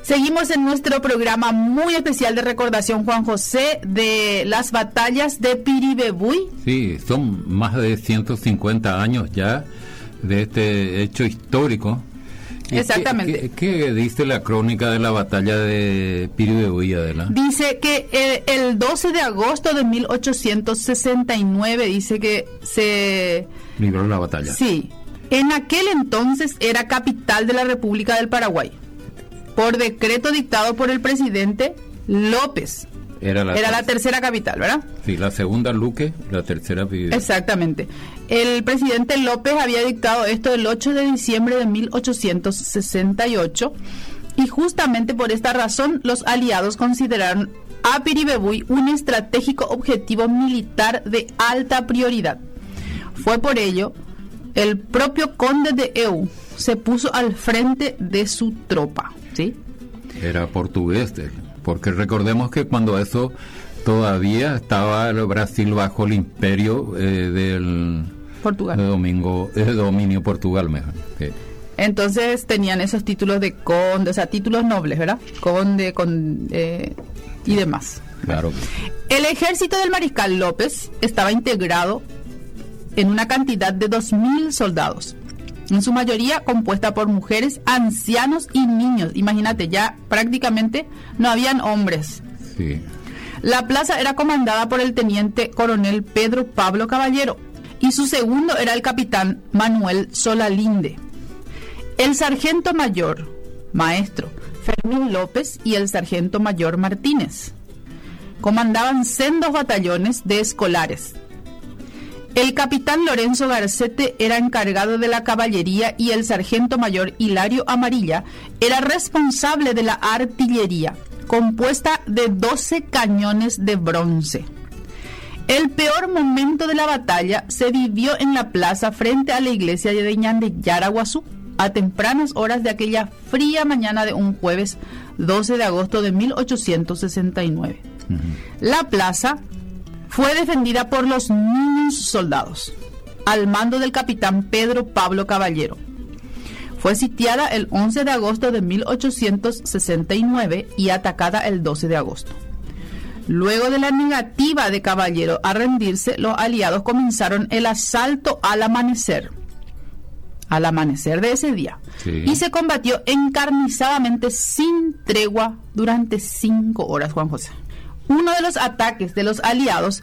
Seguimos en nuestro programa muy especial de recordación, Juan José, de las batallas de Piribebuy. Sí, son más de 150 años ya de este hecho histórico. Exactamente. ¿Qué dice la crónica de la batalla de Piribebuy, Adela? Dice que el 12 de agosto de 1869, dice que se libró la batalla. Sí. En aquel entonces era capital de la República del Paraguay, por decreto dictado por el presidente López. Era la tercera capital, ¿verdad? Sí, la segunda Luque, la tercera Piribebuy. Exactamente. El presidente López había dictado esto el 8 de diciembre de 1868 y justamente por esta razón los aliados consideraron a Piribebuy un estratégico objetivo militar de alta prioridad. Fue por ello el propio conde de Eu se puso al frente de su tropa, ¿sí? Era portugués, porque recordemos que cuando eso todavía estaba el Brasil bajo el imperio del Portugal. Dominio Portugal, mejor. Sí. Entonces tenían esos títulos de conde, o sea, títulos nobles, ¿verdad? Conde, y demás. Claro. El ejército del mariscal López estaba integrado en una cantidad de 2.000 soldados, en su mayoría compuesta por mujeres, ancianos y niños. Imagínate, ya prácticamente no habían hombres. Sí. La plaza era comandada por el teniente coronel Pedro Pablo Caballero y su segundo era el capitán Manuel Solalinde. El sargento mayor, maestro Fermín López, y el sargento mayor Martínez comandaban sendos batallones de escolares. El capitán Lorenzo Garcete era encargado de la caballería y el sargento mayor Hilario Amarilla era responsable de la artillería, compuesta de 12 cañones de bronce. El peor momento de la batalla se vivió en la plaza frente a la iglesia de Ñande Yaraguazú, a tempranas horas de aquella fría mañana de un jueves 12 de agosto de 1869. La plaza fue defendida por los niños soldados, al mando del capitán Pedro Pablo Caballero. Fue sitiada el 11 de agosto de 1869 y atacada el 12 de agosto. Luego de la negativa de Caballero a rendirse, los aliados comenzaron el asalto al amanecer de ese día. Sí. Y se combatió encarnizadamente sin tregua durante 5 horas, Juan José. En uno de los ataques de los aliados,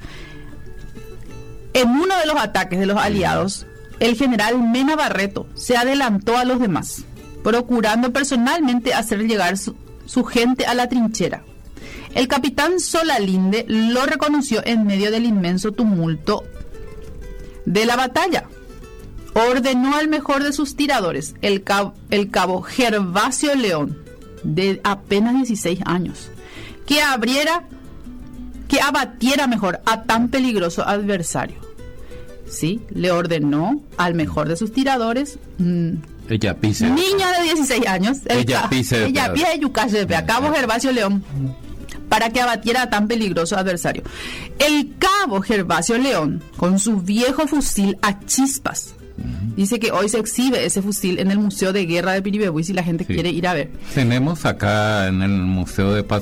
el general Mena Barreto se adelantó a los demás, procurando personalmente hacer llegar su gente a la trinchera. El capitán Solalinde lo reconoció en medio del inmenso tumulto de la batalla. Ordenó al mejor de sus tiradores, el cabo Gervasio León, de apenas 16 años, que abatiera mejor a tan peligroso adversario. Sí, le ordenó al mejor de sus tiradores, niña de 16 años, cabo Gervasio León, para que abatiera a tan peligroso adversario. El cabo Gervasio León, con su viejo fusil a chispas, dice que hoy se exhibe ese fusil en el Museo de Guerra de Piribebuy, si la gente quiere ir a ver. Tenemos acá en el Museo de Paz